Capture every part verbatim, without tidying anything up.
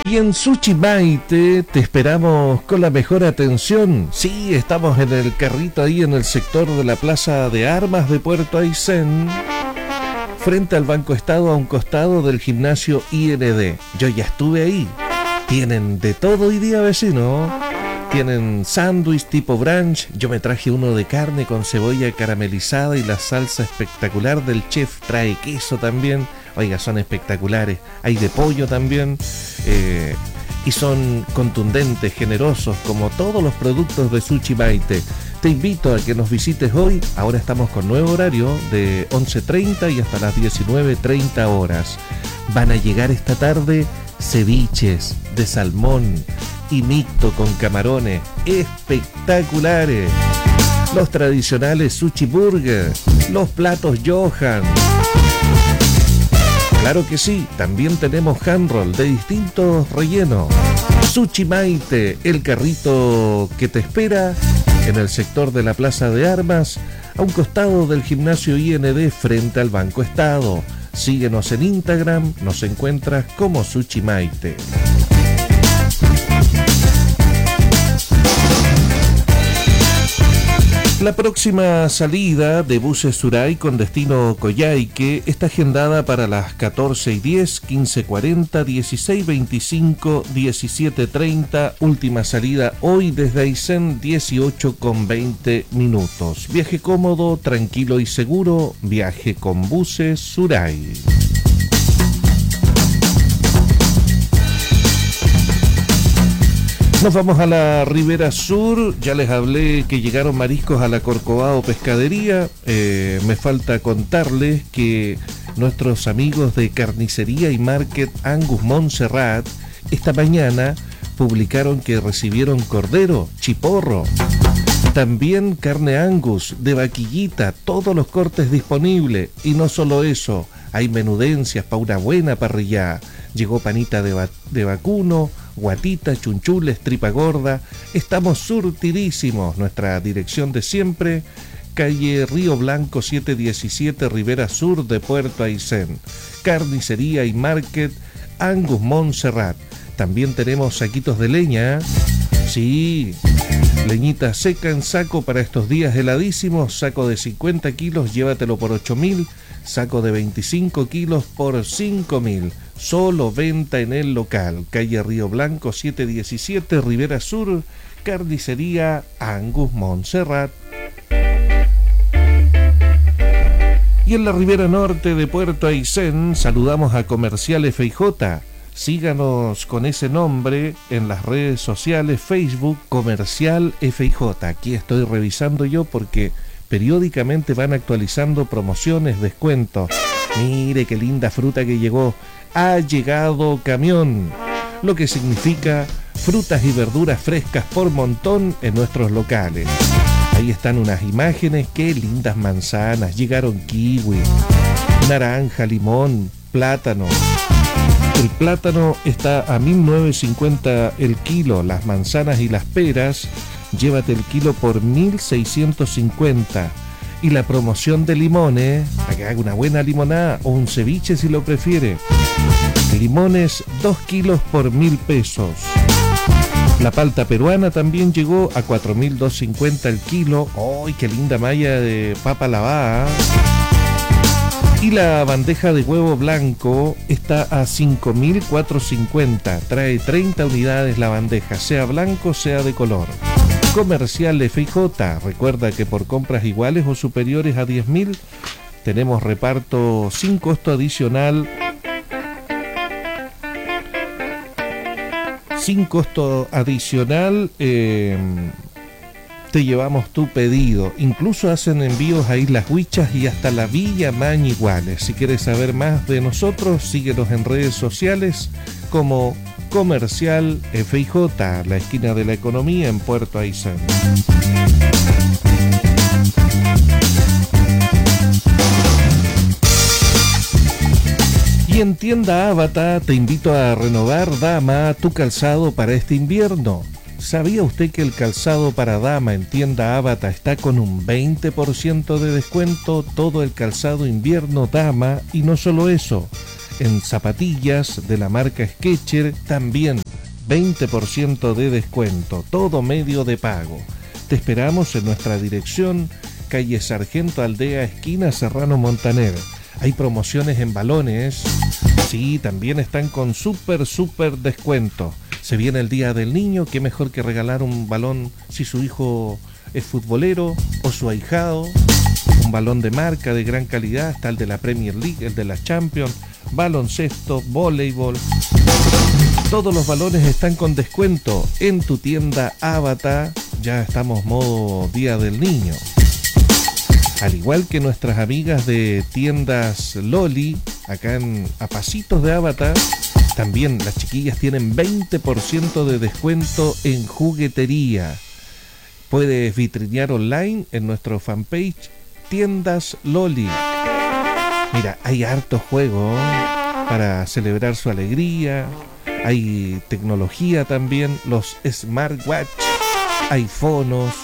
Y en Sushi Maite te esperamos con la mejor atención. Sí, estamos en el carrito ahí en el sector de la Plaza de Armas de Puerto Aysén, frente al Banco Estado, a un costado del gimnasio I N D. Yo ya estuve ahí. Tienen de todo hoy día, vecino. Tienen sándwich tipo brunch. Yo me traje uno de carne con cebolla caramelizada y la salsa espectacular del chef. Trae queso también. Oiga, son espectaculares. Hay de pollo también. Eh, y son contundentes, generosos, como todos los productos de Sushi Maite. Te invito a que nos visites hoy. Ahora estamos con nuevo horario de once treinta y hasta las diecinueve treinta horas. Van a llegar esta tarde ceviches de salmón y mixto con camarones espectaculares. Los tradicionales sushi burger, los platos Johan. Claro que sí, también tenemos hand roll de distintos rellenos. Sushi Maite, el carrito que te espera en el sector de la Plaza de Armas, a un costado del gimnasio I N D frente al Banco Estado. Síguenos en Instagram, nos encuentras como Sushi Maite. La próxima salida de buses Suray con destino Coyhaique está agendada para las catorce y diez, quince cuarenta, dieciséis veinticinco, diecisiete treinta. Última salida hoy desde Aysén, dieciocho con veinte minutos. Viaje cómodo, tranquilo y seguro. Viaje con buses Suray. Nos vamos a la Ribera Sur. Ya les hablé que llegaron mariscos a la Corcovado Pescadería. Eh, me falta contarles que nuestros amigos de Carnicería y Market Angus Montserrat esta mañana publicaron que recibieron cordero, chiporro, también carne Angus, de vaquillita, todos los cortes disponibles. Y no solo eso, hay menudencias para una buena parrillada. Llegó panita de, va- de vacuno, guatita, chunchules, tripa gorda. Estamos surtidísimos. Nuestra dirección de siempre, calle Río Blanco setecientos diecisiete, Ribera Sur de Puerto Aysén. Carnicería y Market Angus Montserrat. También tenemos saquitos de leña. Sí, leñita seca en saco para estos días heladísimos. Saco de cincuenta kilos, llévatelo por ocho mil. Saco de veinticinco kilos por cinco mil. Solo venta en el local. Calle Río Blanco setecientos diecisiete, Ribera Sur. Carnicería Angus Montserrat. Y en la Ribera Norte de Puerto Aysén saludamos a Comercial F I J. Síganos con ese nombre en las redes sociales, Facebook Comercial F I J. Aquí estoy revisando yo porque periódicamente van actualizando promociones, descuentos. Mire qué linda fruta que llegó. Ha llegado camión, lo que significa frutas y verduras frescas por montón en nuestros locales. Ahí están unas imágenes, qué lindas manzanas. Llegaron kiwi, naranja, limón, plátano. El plátano está a mil novecientos cincuenta el kilo. Las manzanas y las peras, llévate el kilo por mil seiscientos cincuenta. Y la promoción de limones, para que haga una buena limonada o un ceviche si lo prefiere. Limones, dos kilos por mil pesos. La palta peruana también llegó a cuatro mil doscientos cincuenta el kilo. ¡Ay, qué linda malla de papa lavada! Y la bandeja de huevo blanco está a cinco mil cuatrocientos cincuenta. Trae treinta unidades la bandeja, sea blanco, sea de color. Comercial F I J. Recuerda que por compras iguales o superiores a diez mil tenemos reparto sin costo adicional. Sin costo adicional eh, te llevamos tu pedido. Incluso hacen envíos a Islas Huichas y hasta la Villa Mañiguales. Si quieres saber más de nosotros, síguenos en redes sociales como Comercial F I J, la esquina de la economía en Puerto Aysén. Y en Tienda Ábata te invito a renovar, dama, tu calzado para este invierno. ¿Sabía usted que el calzado para dama en tienda Ábata está con un veinte por ciento de descuento? Todo el calzado invierno dama, y no solo eso, en zapatillas de la marca Skechers también veinte por ciento de descuento, todo medio de pago. Te esperamos en nuestra dirección, calle Sargento Aldea, esquina Serrano Montaner. Hay promociones en balones, sí, también están con súper, súper descuento. Se viene el Día del Niño, qué mejor que regalar un balón si su hijo es futbolero o su ahijado. Un balón de marca de gran calidad, está el de la Premier League, el de la Champions, baloncesto, voleibol. Todos los balones están con descuento en tu tienda Ábata. Ya estamos modo Día del Niño. Al igual que nuestras amigas de tiendas Loli, acá en a pasitos de Ábata, también las chiquillas tienen veinte por ciento de descuento en juguetería. Puedes vitrinear online en nuestro fanpage Tiendas Loli. Mira, hay hartos juegos para celebrar su alegría. Hay tecnología también, los smartwatch, hay fonos.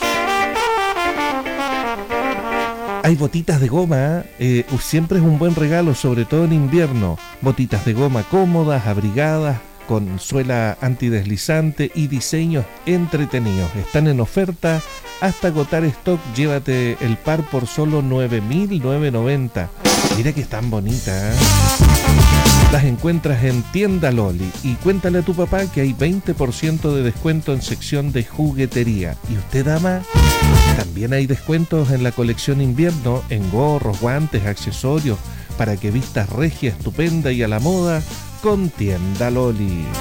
Hay botitas de goma, eh, siempre es un buen regalo, sobre todo en invierno. Botitas de goma cómodas, abrigadas, con suela antideslizante y diseños entretenidos. Están en oferta hasta agotar stock. Llévate el par por solo nueve mil novecientos noventa. Mira que están bonitas, ¿eh? Las encuentras en Tienda Loli. Y cuéntale a tu papá que hay veinte por ciento de descuento en sección de juguetería. ¿Y usted, dama? También hay descuentos en la colección invierno, en gorros, guantes, accesorios, para que vistas regia, estupenda y a la moda con Tienda Loli.